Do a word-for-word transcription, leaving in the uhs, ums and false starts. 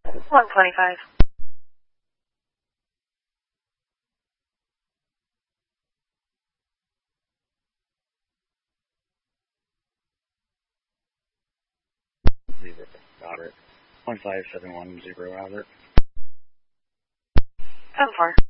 one twenty-five. Zero, got it. one five seven one zero, Albert. seven four.